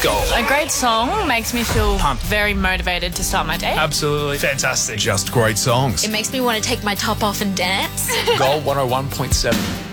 Gold. A great song makes me feel pumped, very motivated to start my day. Absolutely fantastic. Just great songs. It makes me want to take my top off and dance. Gold 101.7.